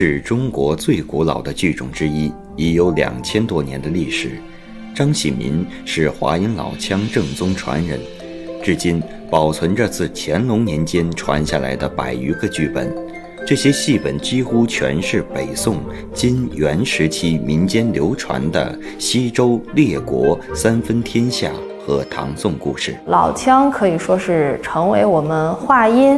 是中国最古老的剧种之一，已有2000多年的历史。张喜民是华阴老腔正宗传人，至今保存着自乾隆年间传下来的100余个剧本。这些戏本几乎全是北宋、金、元时期民间流传的西周、列国、三分天下和唐宋故事。 老腔可以说是成为我们话音